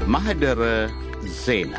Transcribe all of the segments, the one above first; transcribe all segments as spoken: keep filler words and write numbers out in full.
ማህደረ ዜና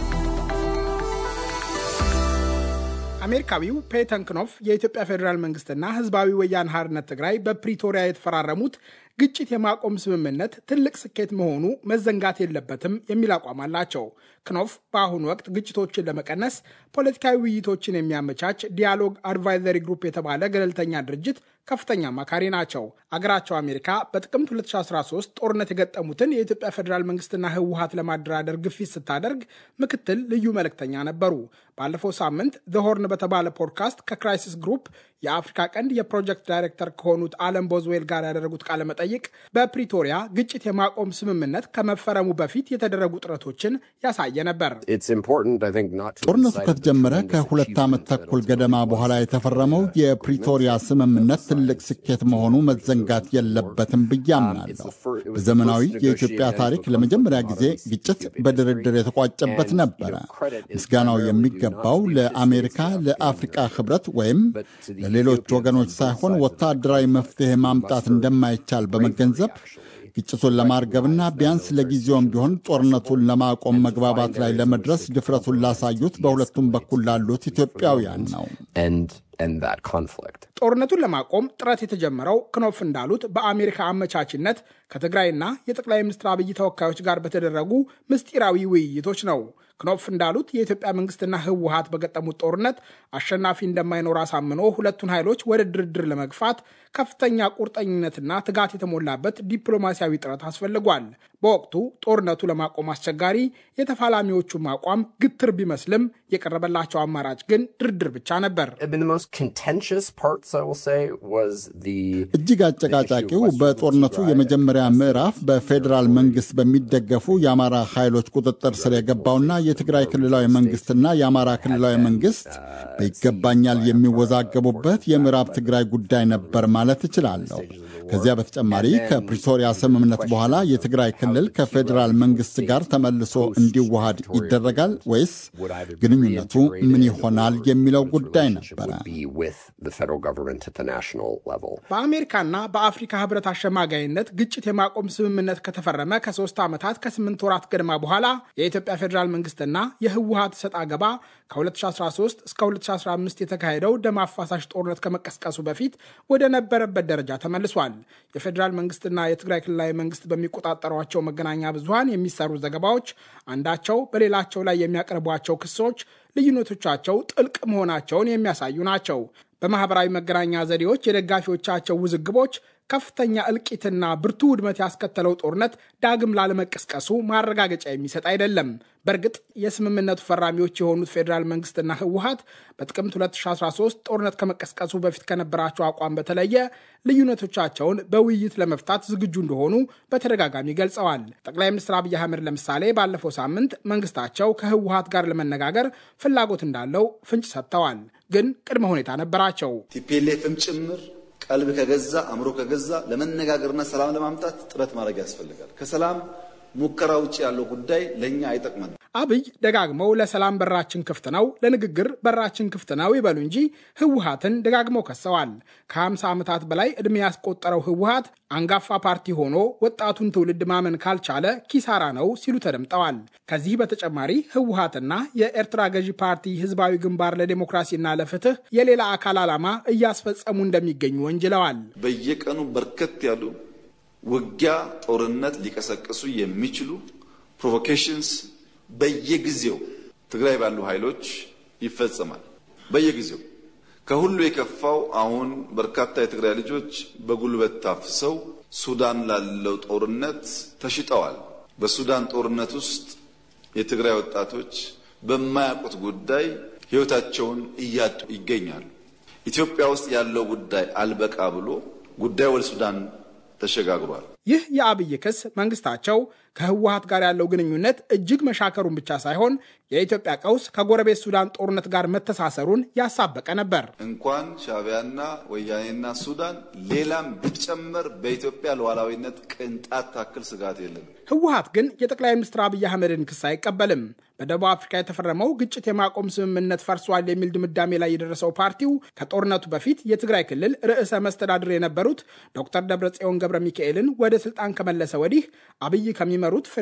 አሜሪካዊው ፔተን ክኖፍ የኢትዮጵያ ፌደራል መንግስትና ህዝባዊ ወያነ ሓርነት ትግራይ በፕሪቶሪያ የተፈራረሙት ግጭት የማቆም ስምምነት ትልቅ ስኬት መሆኑ መዘንጋት የለበትም የሚል አቋም አላቸው። ክኖፍ በአሁኑ ወቅት ግጭቶችን ለመቀነስ ፖለቲካዊ ውይይቶችን የሚያመቻች ዲያሎግ አድቫይዘሪ ግሩፕ የተባለ ገለልተኛ ድርጅት ከፍተኛ አማካሪ ናቸው። አገራቸው አሜሪካ በጥቅምት ሁለት ሺህ አስራ ሶስት ጦርነት የገጠሙትን የኢትዮጵያ ፌደራል መንግስትና ህወሓት ለማደራደር ግፊት ስታደርግ ምክትል ልዩ መልእክተኛ ነበሩ። ባለፈው ሳምንት ዘ ሆርን በተባለ ፖድካስት ከክራይሲስ ግሩፕ የአፍሪካ ቀንድ የፕሮጀክት ዳይሬክተር ከሆኑት አለም ቦዝዌል ጋር ያደረጉት ቃለ መጠይቅ በፕሪቶሪያ ግጭት የማቆም ስምምነት ከመፈረሙ በፊት የተደረጉ ጥረቶችን ያሳየ ነበር። ጦርነቱ ከተጀመረ ከሁለት ዓመት ተኩል ገደማ በኋላ የተፈረመው የፕሪቶሪያ ስምምነት ትልቅ ስኬት መሆኑ መዘንጋት የለበትም ብዬ አምናለሁ። በዘመናዊ የኢትዮጵያ ታሪክ ለመጀመሪያ ጊዜ ግጭት በድርድር የተቋጨበት ነበረ። ምስጋናው የሚገባው ለአሜሪካ፣ ለአፍሪካ ህብረት ወይም ለሌሎች ወገኖች ሳይሆን ወታደራዊ መፍትሄ ማምጣት እንደማይቻል በመገንዘብ ግጭቱን ለማርገብና ቢያንስ ለጊዜውም ቢሆን ጦርነቱን ለማቆም መግባባት ላይ ለመድረስ ድፍረቱን ላሳዩት በሁለቱም በኩል ላሉት ኢትዮጵያውያን ነው። ጦርነቱን ለማቆም ጥረት የተጀመረው ክኖፍ እንዳሉት በአሜሪካ አመቻችነት ከትግራይና የጠቅላይ ሚኒስትር አብይ ተወካዮች ጋር በተደረጉ ምስጢራዊ ውይይቶች ነው። ክኖፍ እንዳሉት የኢትዮጵያ መንግስትና ህወሓት በገጠሙት ጦርነት አሸናፊ እንደማይኖር አሳምኖ ሁለቱን ኃይሎች ወደ ድርድር ለመግፋት ከፍተኛ ቁርጠኝነትና ትጋት የተሞላበት ዲፕሎማሲያዊ ጥረት አስፈልጓል። በወቅቱ ጦርነቱ ለማቆም አስቸጋሪ፣ የተፋላሚዎቹም አቋም ግትር ቢመስልም የቀረበላቸው አማራጭ ግን ድርድር ብቻ ነበር። እጅግ አጨቃጫቂው በጦርነቱ የመጀመሪያ ምዕራፍ በፌዴራል መንግስት በሚደገፉ የአማራ ኃይሎች ቁጥጥር ስር የገባውና የትግራይ ክልላዊ መንግስትና የአማራ ክልላዊ መንግስት በይገባኛል የሚወዛገቡበት የምዕራብ ትግራይ ጉዳይ ነበር ማለት እችላለሁ። ከዚያ በተጨማሪ ከፕሪቶሪያ ስምምነት በኋላ የትግራይ ክልል ከፌዴራል መንግስት ጋር ተመልሶ እንዲዋሃድ ይደረጋል ወይስ ግንኙነቱ ምን ይሆናል የሚለው ጉዳይ ነበረ። በአሜሪካና በአፍሪካ ህብረት አሸማጋይነት ግጭት የማቆም ስምምነት ከተፈረመ ከሶስት ዓመታት ከስምንት ወራት ገደማ በኋላ የኢትዮጵያ ፌደራል መንግስትና የህወሓት ሰጣ ገባ ከሁለት ሺህ አስራ ሶስት እስከ ሁለት ሺህ አስራ አምስት የተካሄደው ደም አፋሳሽ ጦርነት ከመቀስቀሱ በፊት ወደ ነበረበት ደረጃ ተመልሷል። የፌደራል መንግስትና የትግራይ ክልላዊ መንግስት በሚቆጣጠሯቸው መገናኛ ብዙሃን የሚሰሩ ዘገባዎች አንዳቸው በሌላቸው ላይ የሚያቀርቧቸው ክሶች ልዩነቶቻቸው ጥልቅ መሆናቸውን የሚያሳዩ ናቸው። በማህበራዊ መገናኛ ዘዴዎች የደጋፊዎቻቸው ውዝግቦች ከፍተኛ እልቂትና ብርቱ ውድመት ያስከተለው ጦርነት ዳግም ላለመቀስቀሱ ማረጋገጫ የሚሰጥ አይደለም። በእርግጥ የስምምነቱ ፈራሚዎች የሆኑት ፌዴራል መንግስትና ህወሓት በጥቅምት ሁለት ሺህ አስራ ሶስት ጦርነት ከመቀስቀሱ በፊት ከነበራቸው አቋም በተለየ ልዩነቶቻቸውን በውይይት ለመፍታት ዝግጁ እንደሆኑ በተደጋጋሚ ገልጸዋል። ጠቅላይ ሚኒስትር አብይ አህመድ ለምሳሌ ባለፈው ሳምንት መንግስታቸው ከህወሓት ጋር ለመነጋገር ፍላጎት እንዳለው ፍንጭ ሰጥተዋል። ግን ቅድመ ሁኔታ ነበራቸው። ቲፒኤልኤፍም ጭምር ቀልብ ከገዛ አምሮ ከገዛ ለመነጋገርና ሰላም ለማምጣት ጥረት ማድረግ ያስፈልጋል። ከሰላም ሙከራ ውጪ ያለው ጉዳይ ለኛ አይጠቅመንም። አብይ ደጋግመው ለሰላም በራችን ክፍት ነው፣ ለንግግር በራችን ክፍት ነው ይበሉ እንጂ ህወሓትን ደጋግመው ከሰዋል። ከሀምሳ ዓመታት በላይ ዕድሜ ያስቆጠረው ህወሓት አንጋፋ ፓርቲ ሆኖ ወጣቱን ትውልድ ማመን ካልቻለ ኪሳራ ነው ሲሉ ተደምጠዋል። ከዚህ በተጨማሪ ህወሓትና የኤርትራ ገዢ ፓርቲ ህዝባዊ ግንባር ለዲሞክራሲና ለፍትህ የሌላ አካል ዓላማ እያስፈጸሙ እንደሚገኙ ወንጅለዋል። በየቀኑ በርከት ያሉ ውጊያ፣ ጦርነት ሊቀሰቅሱ የሚችሉ ፕሮቮኬሽንስ በየጊዜው ትግራይ ባሉ ኃይሎች ይፈጸማል። በየጊዜው ከሁሉ የከፋው አሁን በርካታ የትግራይ ልጆች በጉልበት ታፍሰው ሱዳን ላለው ጦርነት ተሽጠዋል። በሱዳን ጦርነት ውስጥ የትግራይ ወጣቶች በማያውቁት ጉዳይ ህይወታቸውን እያጡ ይገኛሉ። ኢትዮጵያ ውስጥ ያለው ጉዳይ አልበቃ ብሎ ጉዳይ ወደ ሱዳን ተሸጋግሯል። ይህ የአብይ ክስ መንግስታቸው ከህወሓት ጋር ያለው ግንኙነት እጅግ መሻከሩን ብቻ ሳይሆን የኢትዮጵያ ቀውስ ከጎረቤት ሱዳን ጦርነት ጋር መተሳሰሩን ያሳበቀ ነበር። እንኳን ሻዕቢያና ወያኔና ሱዳን ሌላም ቢጨመር በኢትዮጵያ ሉዓላዊነት ቅንጣት ታክል ስጋት የለም። ህወሓት ግን የጠቅላይ ሚኒስትር አብይ አህመድን ክስ አይቀበልም። በደቡብ አፍሪካ የተፈረመው ግጭት የማቆም ስምምነት ፈርሷል የሚል ድምዳሜ ላይ የደረሰው ፓርቲው ከጦርነቱ በፊት የትግራይ ክልል ርዕሰ መስተዳድር የነበሩት ዶክተር ደብረጽዮን ገብረ ሚካኤልን ወደ ስልጣን ከመለሰ ወዲህ አብይ ከሚመሩት